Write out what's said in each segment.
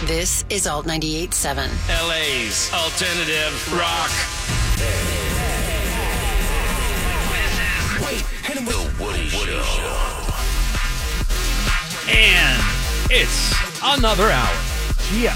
This is Alt 98.7. LA's alternative rock. The Woody Show. And it's another hour. Yeah.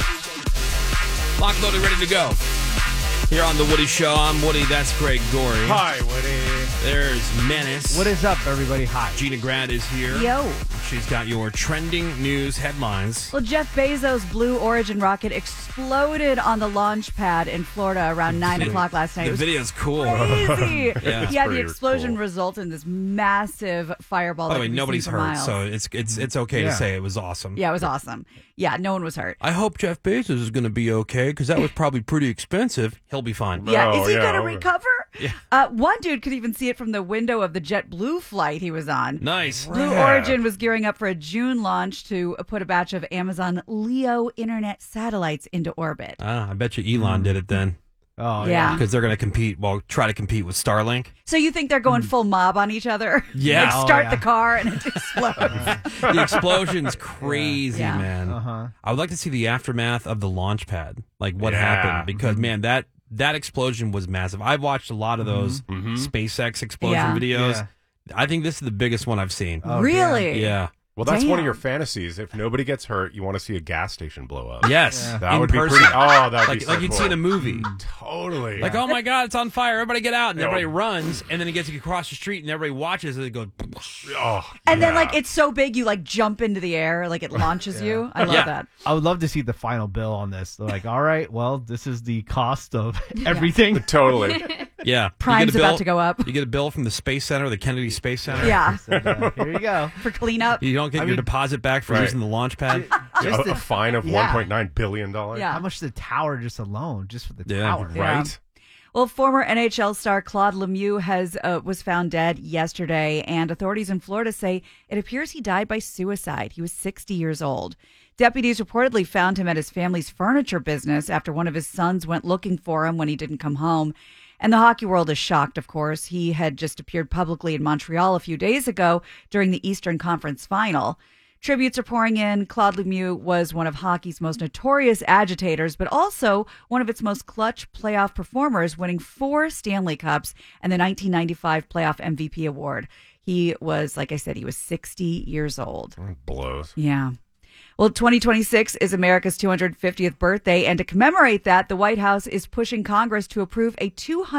Lock, loaded, ready to go. Here on The Woody Show, I'm Woody, that's Greg Gorey. Hi, Woody. There's Menace. What is up, everybody? Hi. Gina Grad is here. Yo. She's got your trending news headlines. Well, Jeff Bezos' Blue Origin rocket exploded on the launch pad in Florida around 9 o'clock last night. The It was video's cool. crazy. Yeah, the explosion cool. resulted in this massive fireball. By the that way, could be nobody's seen for hurt, miles. so it's okay to Yeah. say it was awesome. Yeah, it was awesome. Yeah, no one was hurt. I hope Jeff Bezos is going to be okay, because that was probably pretty expensive. He'll be fine. Yeah, Oh, is he yeah, going to okay. recover? Yeah. One dude could even see it from the window of the JetBlue flight he was on. Nice. Blue Yeah. Origin was gearing up for a June launch to put a batch of Amazon LEO internet satellites into orbit. I bet you Elon did it then, Oh, Yeah. because they're going to try to compete with Starlink. So you think they're going full mob on each other? Yeah. Like Oh, start yeah. the car and it explodes. The explosion's crazy, Yeah. man. Uh-huh. I would like to see the aftermath of the launch pad, like what Yeah. happened, because man, that explosion was massive. I've watched a lot of those SpaceX explosion Yeah. videos. Yeah. I think this is the biggest one I've seen. Oh, Really? Yeah. Well, that's one of Damn. your fantasies. If nobody gets hurt, you want to see a gas station blow up. Yes. Yeah. That In would be person. pretty. Oh, that would like be so like you'd cool. see in a movie. Totally. Like, oh my God, it's on fire! Everybody get out! And Yeah. everybody runs, and then it gets across the street, and everybody watches, and it goes. oh, And then yeah. like it's so big you like jump into the air, like it launches you. I love Yeah. that. I would love to see the final bill on this. They're like, all right, well, this is the cost of everything. Totally. Yeah, Prime's you get a bill, about to go up. You get a bill from the Space Center, the Kennedy Space Center. Yeah. So, here you go. For cleanup. You don't get your mean- deposit back for Right. using the launch pad. Just a the, fine of yeah. $1.9 billion. Yeah. How much the tower just alone, just for the Yeah. tower. Right? Well, former NHL star Claude Lemieux was found dead yesterday, and authorities in Florida say it appears he died by suicide. He was 60 years old. Deputies reportedly found him at his family's furniture business after one of his sons went looking for him when he didn't come home. And the hockey world is shocked, of course. He had just appeared publicly in Montreal a few days ago during the Eastern Conference Final. Tributes are pouring in. Claude Lemieux was one of hockey's most notorious agitators, but also one of its most clutch playoff performers, winning 4 Stanley Cups and the 1995 playoff MVP award. He was, like I said, he was 60 years old. It blows. Yeah. Well, 2026 is America's 250th birthday, and to commemorate that, the White House is pushing Congress to approve a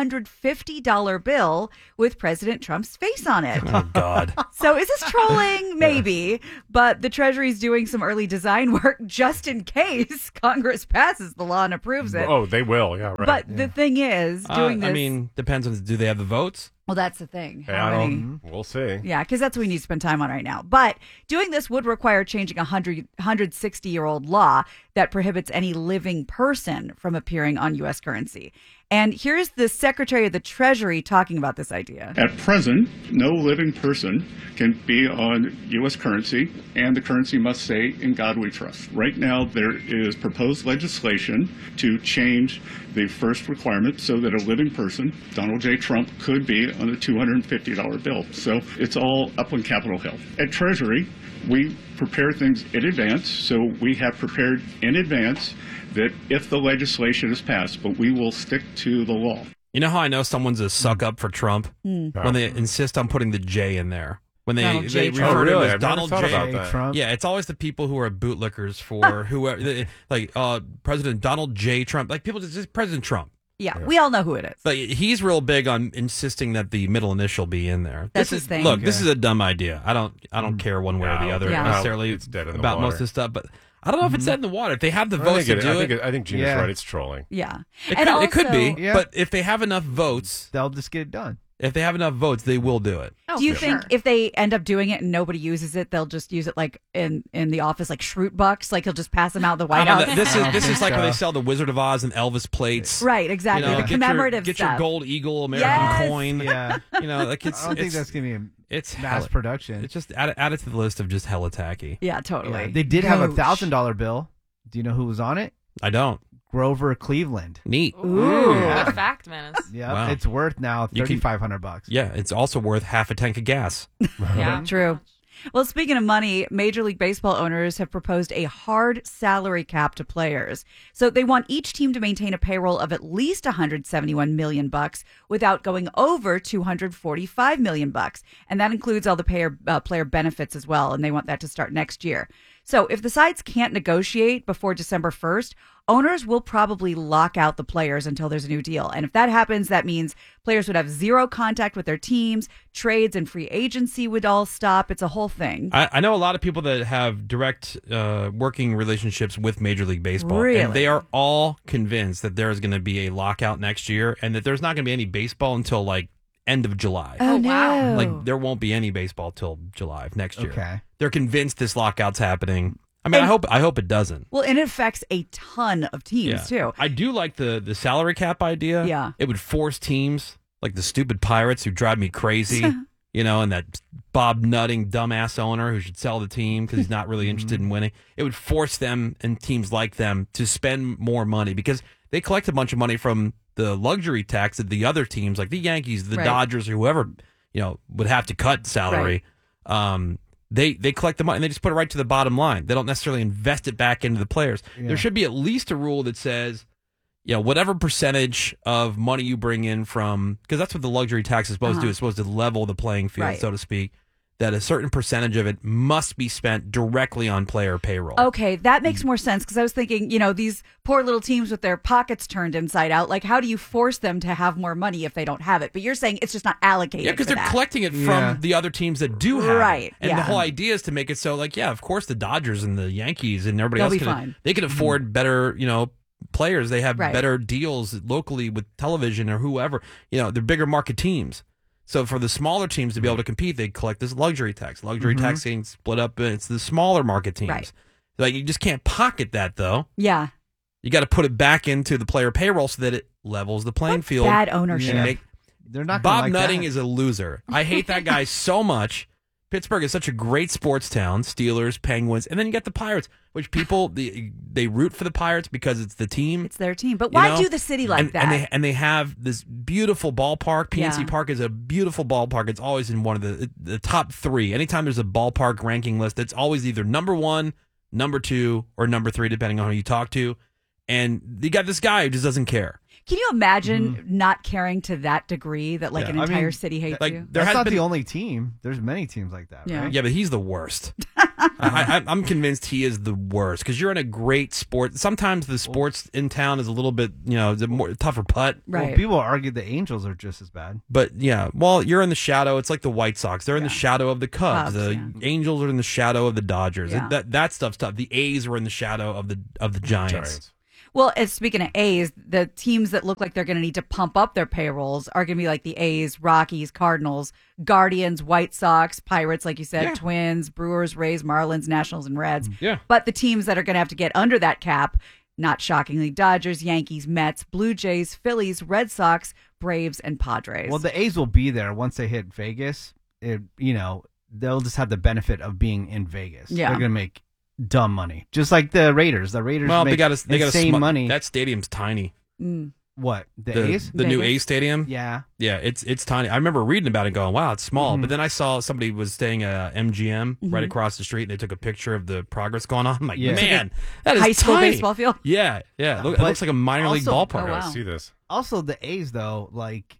$250 bill with President Trump's face on it. Oh God. So is this trolling? Maybe. But the Treasury's doing some early design work just in case Congress passes the law and approves it. Oh, they will. Yeah, right. But the thing is, doing this... I mean, depends on do they have the votes? well, that's the thing. Hey, How I many- don't. We'll see. Yeah, because that's what we need to spend time on right now. But doing this would require changing a 160-year-old law that prohibits any living person from appearing on U.S. currency. And here's the Secretary of the Treasury talking about this idea. At present, no living person can be on U.S. currency, and the currency must say, "In God we trust." Right now, there is proposed legislation to change the first requirement so that a living person, Donald J. Trump, could be on a $250 bill. So it's all up on Capitol Hill. At Treasury, we prepare things in advance, so we have prepared in advance that if the legislation is passed, but we will stick to the law. You know how I know someone's a suck up for Trump? When they insist on putting the J in there. When Donald J. they Trump. refer Oh, to him really? as I've never Donald thought J. about that. Trump. Yeah, it's always the people who are bootlickers for whoever, like President Donald J. Trump. Like people just President Trump. Yeah, we all know who it is. But he's real big on insisting that the middle initial be in there. That's This his thing. Look, this Okay. is a dumb idea. I don't care one way or the No, other Yeah. necessarily it's dead in the about most water. of this stuff. But I don't know if it's dead in the water. If they have the I votes think, to do it, I think Gina's Yeah. right. It's trolling. Yeah. it could be. Yeah. But if they have enough votes, They'll just get it done. if they have enough votes, they will do it. Do you think if they end up doing it and nobody uses it, they'll just use it like in the office, like Schrute bucks? Like he'll just pass them out the I White don't know, House? this is like when so. they sell the Wizard of Oz and Elvis plates. Right, exactly. The get commemorative get stuff. your gold eagle American Yes. coin. Yeah. You know, like it's I don't think it's, that's going to be it's a mass hella- production. It's just add it to the list of just hella tacky. Yeah, totally. Yeah. They did have a Gosh. $1,000 bill. Do you know who was on it? I don't. Grover Cleveland. Neat. Ooh. Good fact, Menace. Yeah, Wow. it's worth now You can- $3,500. Yeah, it's also worth half a tank of gas. Yeah. True. Well, speaking of money, Major League Baseball owners have proposed a hard salary cap to players. So they want each team to maintain a payroll of at least $171 million without going over $245 million. And that includes all the player benefits as well. And they want that to start next year. So if the sides can't negotiate before December 1st, owners will probably lock out the players until there's a new deal. And if that happens, that means players would have zero contact with their teams, trades and free agency would all stop. It's a whole thing. I know a lot of people that have direct working relationships with Major League Baseball. Really? And they are all convinced that there is going to be a lockout next year and that there's not going to be any baseball until like end of July. Oh, wow. Like there won't be any baseball till July of next year. Okay. They're convinced this lockout's happening. I mean, I hope it doesn't. Well, and it affects a ton of teams, too. I do like the salary cap idea. Yeah. It would force teams like the stupid Pirates who drive me crazy, and that Bob Nutting dumbass owner who should sell the team because he's not really interested in winning. It would force them and teams like them to spend more money because they collect a bunch of money from the luxury tax that the other teams like the Yankees, the Right. Dodgers, or whoever, would have to cut salary. Right. They collect the money and they just put it right to the bottom line. They don't necessarily invest it back into the players. Yeah. There should be at least a rule that says, whatever percentage of money you bring in from, because that's what the luxury tax is supposed to do. It's supposed to level the playing field, Right. so to speak, that a certain percentage of it must be spent directly on player payroll. Okay, that makes more sense because I was thinking, these poor little teams with their pockets turned inside out, like how do you force them to have more money if they don't have it? But you're saying it's just not allocated. Yeah, because for they're that. collecting it Yeah. from the other teams that do have Right, it. And yeah. the whole idea is to make it so, of course, the Dodgers and the Yankees and everybody They'll else be can, fine. they can afford better, players. They have Right. better deals locally with television or whoever. They're bigger market teams. So for the smaller teams to be able to compete, they collect this luxury tax. Luxury tax getting split up. It's the smaller market teams. Right. Like you just can't pocket that though. Yeah. You got to put it back into the player payroll so that it levels the playing field. Bad ownership. and make- They're not gonna Bob like Nutting that. is a loser. I hate that guy so much. Pittsburgh is such a great sports town. Steelers, Penguins, and then you got the Pirates, which people they root for the Pirates because it's the team. It's their team. But why you know? do the city like that? And they have this beautiful ballpark. PNC Yeah. Park is a beautiful ballpark. It's always in one of the top three. Anytime there's a ballpark ranking list, it's always either number 1, number 2, or number 3, depending on who you talk to. And you got this guy who just doesn't care. Can you imagine not caring to that degree that Yeah. an I entire mean, city hates like, you? there That's has not been- the only team. There's many teams like that, Yeah. right? Yeah, but he's the worst. I'm convinced he is the worst because you're in a great sport. Sometimes the sports in town is a little bit, it's a more tougher putt. Right. Well, people argue the Angels are just as bad. But yeah, well, you're in the shadow. It's like the White Sox. They're in the shadow of the Cubs. Cubs, The yeah. Angels are in the shadow of the Dodgers. Yeah. That stuff's tough. The A's were in the shadow of the Giants. Well, as speaking of A's, the teams that look like they're going to need to pump up their payrolls are going to be like the A's, Rockies, Cardinals, Guardians, White Sox, Pirates, like you said, Yeah. Twins, Brewers, Rays, Marlins, Nationals, and Reds. Yeah. But the teams that are going to have to get under that cap, not shockingly, Dodgers, Yankees, Mets, Blue Jays, Phillies, Red Sox, Braves, and Padres. Well, the A's will be there once they hit Vegas. They'll just have the benefit of being in Vegas. Yeah. They're going to make dumb money. Just like the Raiders. The Raiders Well, make they got insane money. That stadium's tiny. What? The A's? The new Vegas? A stadium. Yeah. Yeah, it's tiny. I remember reading about it, going, "Wow, it's small." But then I saw somebody was staying at MGM right across the street, and they took a picture of the progress going on. I'm like, Yeah. man, that is high school tiny. baseball field. Yeah. It But looks like a minor league also- ballpark. Oh, wow. I see this. Also, the A's, though,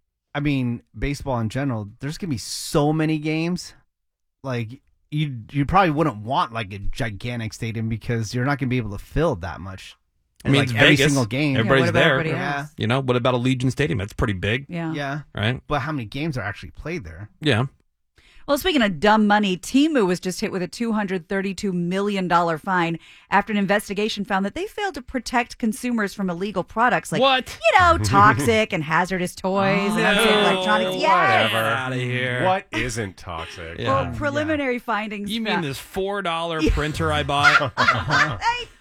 baseball in general, there's going to be so many games. Like, you probably wouldn't want, a gigantic stadium because you're not going to be able to fill that much. I mean, like, it's every Vegas. single game. Everybody's what about there. everybody Yeah. else? What about Allegiant Stadium? That's pretty big, Yeah. Yeah. right? But how many games are actually played there? Yeah. Well, speaking of dumb money, Temu was just hit with a $232 million fine after an investigation found that they failed to protect consumers from illegal products like, What? toxic and hazardous toys and unsafe electronics. Yes. Whatever. Out of here. What isn't toxic? Yeah. Well, preliminary findings. You mean found- this $4 printer I bought? Hey, thank you.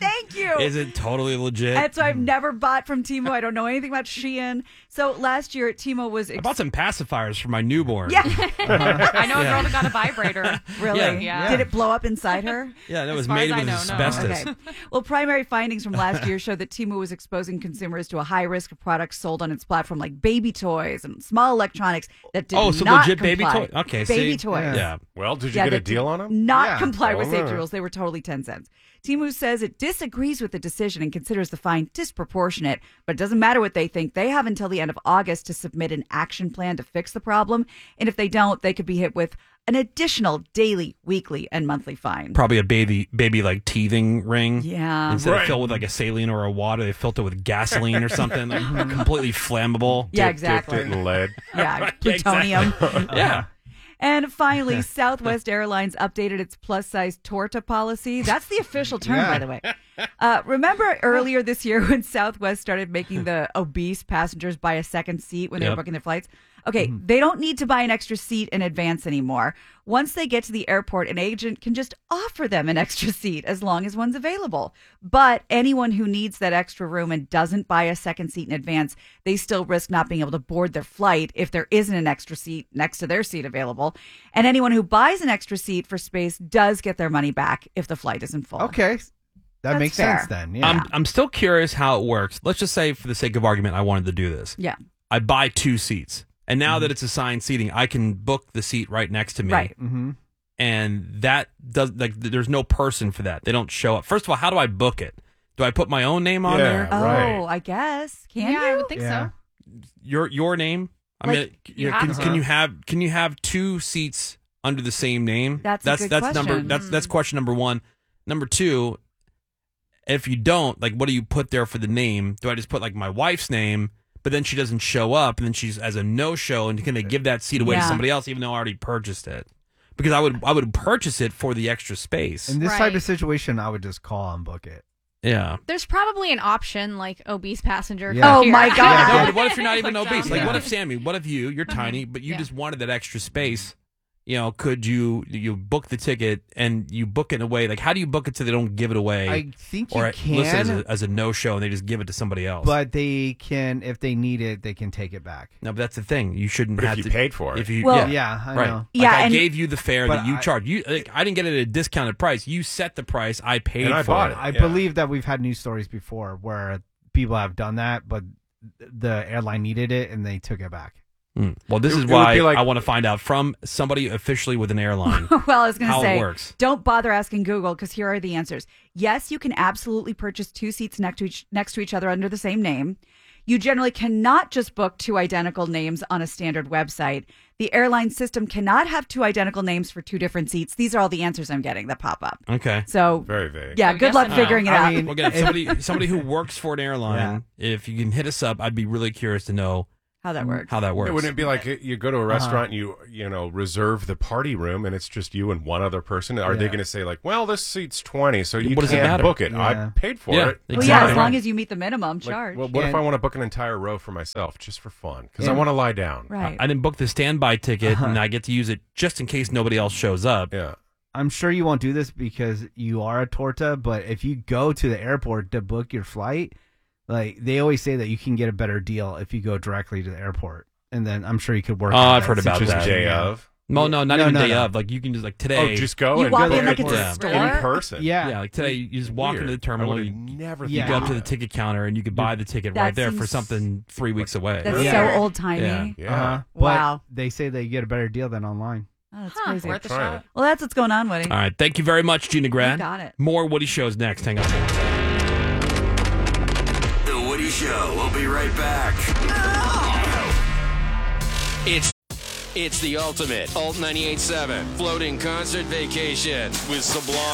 you. Is it totally legit? And so I've never bought from Temu. I don't know anything about Shein. So last year, Temu was I bought some pacifiers for my newborn. Yeah. I know a girl that got a vibrator. Really? Yeah. Did it blow up inside her? Yeah, that As was far made as I with know, no. asbestos. Okay. Well, primary findings from last year show that Temu was exposing consumers to a high risk of products sold on its platform, like baby toys and small electronics that did Oh, so not legit comply. baby toy? Okay, baby see? toys. Yeah. Well, did you get a that deal did on them? Not Yeah. comply with Oh, safety no. rules. They were totally 10 cents. Temu says it disagrees with the decision and considers the fine disproportionate, but it doesn't matter what they think. They have until the end of August to submit an action plan to fix the problem. And if they don't, they could be hit with an additional daily, weekly, and monthly fine. Probably a baby like teething ring. Yeah. Instead of Right. filled with like a saline or a water, they filled it with gasoline or something, like completely flammable. Yeah, Dipped exactly. it in lead. Yeah, plutonium. Yeah. And finally, Southwest Airlines updated its plus-size torta policy. That's the official term, by the way. Remember earlier this year when Southwest started making the obese passengers buy a second seat when they were Yep. booking their flights? Okay, they don't need to buy an extra seat in advance anymore. Once they get to the airport, an agent can just offer them an extra seat as long as one's available. But anyone who needs that extra room and doesn't buy a second seat in advance, they still risk not being able to board their flight if there isn't an extra seat next to their seat available. And anyone who buys an extra seat for space does get their money back if the flight isn't full. Okay. That That's makes fair. sense then. Yeah. I'm still curious how it works. Let's just say, for the sake of argument, I wanted to do this. Yeah. I buy 2 seats, and now that it's assigned seating, I can book the seat right next to me. Right. Mm-hmm. And that does there's no person for that. They don't show up. First of all, how do I book it? Do I put my own name on Yeah. there? Oh, Right. I guess. Can yeah, you? I would think Yeah. so. Your name? I Like, mean, you can, have can to. you have 2 seats under the same name? That's a good question. That's question number 1. Number 2, if you don't, like, what do you put there for the name? Do I just put like my wife's name, but then she doesn't show up, and then she's as a no-show, and can they give that seat away to Yeah. somebody else, even though I already purchased it? Because I would purchase it for the extra space. In this type Right. of situation, I would just call and book it. Yeah. There's probably an option like obese passenger. Yeah. come Oh here. my God. Yeah, no, but what if you're not even Like, obese? Like, yeah. what if Sammy? What if you're tiny, but you Yeah. just wanted that extra space? You know, could you book the ticket and you book it in a way? Like, how do you book it so they don't give it away, I think you or can, listen as a no show and they just give it to somebody else? but they can, if they need it, they can take it back. no, but that's the thing. You shouldn't But have if to you paid for it. If you, Well, Yeah, I right. know. Like, Yeah, I and- gave you the fare But that you I- charged. I didn't get it at a discounted price. You set the price. I paid And I for bought it. it. I Yeah. believe that we've had news stories before where people have done that, but the airline needed it and they took it back. Well, this It- is it would why be like- I want to find out from somebody officially with an airline Well, I was going to how say, it works. don't bother asking Google because here are the answers. Yes, you can absolutely purchase 2 seats next to each other under the same name. You generally cannot just book 2 identical names on a standard website. The airline system cannot have 2 identical names for 2 different seats. These are all the answers I'm getting that pop up. Okay. So, Very vague. yeah, So good yes luck and no. figuring it I out. mean, Well, again, somebody who works for an airline, if you can hit us up, I'd be really curious to know how that works. how that works. It wouldn't be like you go to a restaurant and you reserve the party room and it's just you and one other person. Are they Yeah. going to say like, well, this seat's 20, so you What does it can't matter? book it? Yeah. I paid for Yeah, it. Well, exactly. yeah, as long Right. as you meet the minimum Like, charge. well, what if And- I want to book an entire row for myself just for fun? Because I And- want to lie down. Right. I didn't book the standby ticket, and I get to use it just in case nobody else shows up. Yeah. I'm sure you won't do this because you are a torta, but if you go to the airport to book your flight, like they always say that you can get a better deal if you go directly to the airport. And then I'm sure you could work. Oh, out I've that heard about Just that. day Yeah. of. No, not No, even no, day no. of. Like, you can just, like, today. Oh, just go You and walk book in like it it's a Yeah. store? in person. Yeah. Yeah, like today, you just walk into the terminal, I you, would never you think go of up to the that. ticket counter, and you could buy the ticket That right there for seems- something 3 weeks away. That's Yeah. so old timey. Yeah. Yeah. But Wow. they say they get a better deal than online. Oh, that's Huh, crazy. worth a Try shot. it. Well, that's what's going on, Woody. All right. Thank you very much, Gina Grad. You got it. More Woody shows next. Hang on. The Woody Show. We'll be right back. It's the ultimate Alt 98.7 floating concert vacation with Sublime.